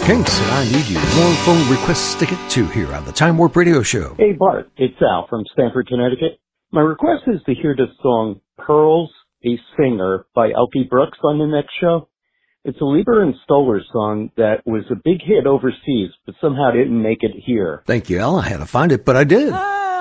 Kinks, and I Need You. More phone requests to get to here on the Time Warp Radio Show. Hey, Bart, it's Al from Stamford, Connecticut. My request is to hear the song Pearls, a Singer by Elkie Brooks on the next show. It's a Lieber and Stoller song that was a big hit overseas, but somehow didn't make it here. Thank you, Al. I had to find it, but I did.